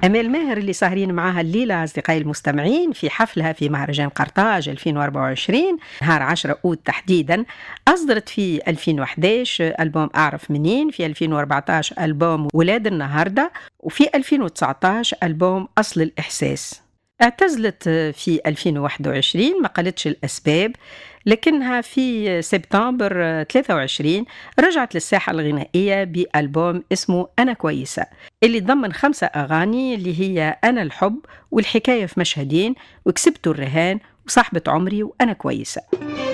أمال ماهر اللي سهرين معاها الليلة أصدقائي المستمعين في حفلها في مهرجان قرطاج 2024 نهار 10 أوت تحديدا. أصدرت في 2011 ألبوم أعرف منين، في 2014 ألبوم ولاد النهاردة، وفي 2019 ألبوم أصل الإحساس. اعتزلت في 2021 ما قالتش الأسباب، لكنها في سبتمبر 23 رجعت للساحة الغنائية بألبوم اسمه أنا كويسة، اللي ضمن 5 أغاني اللي هي أنا الحب والحكاية في مشهدين وكسبت الرهان وصاحبة عمري وأنا كويسة.